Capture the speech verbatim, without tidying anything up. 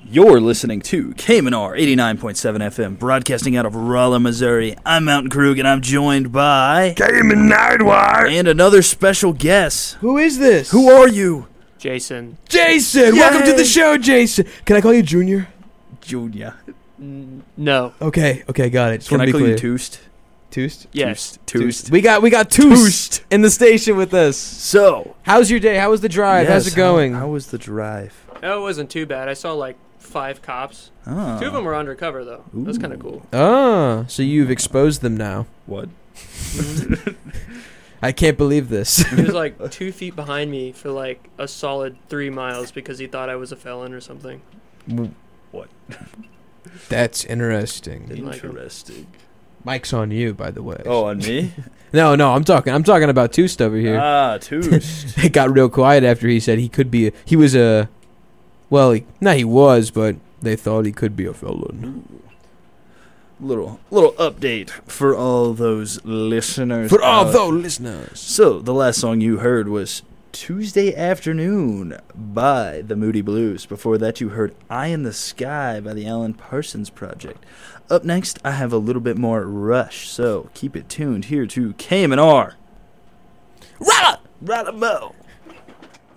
You're listening to K M N R eighty-nine point seven F M, broadcasting out of Rolla, Missouri. I'm Mountain Krug, and I'm joined by... Cayman Nightwire! And another special guest. Who is this? Who are you? Jason. Jason! Yay! Welcome to the show, Jason! Can I call you Junior? Junior. N- no. Okay, okay, got it. Just Can wanna I be call clear. you Toost? Toost? Yes. Toost. We got we got Toost, in the station with us. So... How's your day? How was the drive? How's yes, it going? How, how was the drive? No, it wasn't too bad. I saw like five cops. Oh. Two of them were undercover, though. That was kind of cool. Ah, so you've exposed them now. What? I can't believe this. He was like two feet behind me for like a solid three miles because he thought I was a felon or something. What? That's interesting. Didn't like him. Interesting. Mike's on you, by the way. Oh, on me? No, no, I'm talking. I'm talking about Toost over here. Ah, Toost. It got real quiet after he said he could be. A, he was a. Well, he, not he was, but they thought he could be a felon. little little update for all those listeners. For all out. those listeners. So, the last song you heard was Tuesday Afternoon by the Moody Blues. Before that, you heard Eye in the Sky by the Alan Parsons Project. Up next, I have a little bit more Rush, so keep it tuned here to K M N R. Ralla! Ralla Mo!